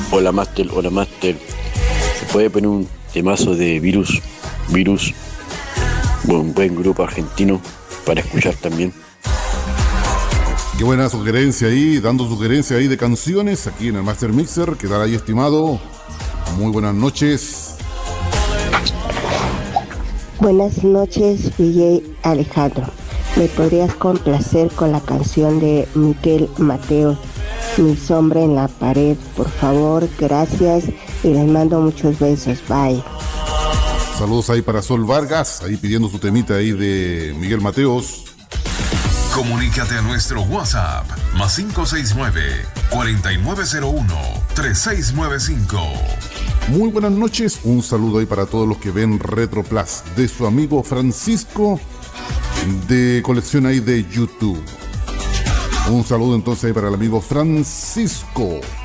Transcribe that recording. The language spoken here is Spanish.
Hola Master, hola Master. ¿Se puede poner un temazo de Virus? Virus, un buen grupo argentino para escuchar también. Qué buena sugerencia ahí, dando sugerencia ahí de canciones aquí en el Master Mixer. ¿Qué tal ahí, estimado? Muy buenas noches. Buenas noches, DJ Alejandro. ¿Me podrías complacer con la canción de Miguel Mateos, Mi sombra en la pared? Por favor, gracias y les mando muchos besos. Bye. Saludos ahí para Sol Vargas, ahí pidiendo su temita ahí de Miguel Mateos. Comunícate a nuestro WhatsApp más 569-4901-3695. Muy buenas noches, un saludo ahí para todos los que ven Retro Plus de su amigo Francisco de colección ahí de YouTube. Un saludo entonces ahí para el amigo Francisco.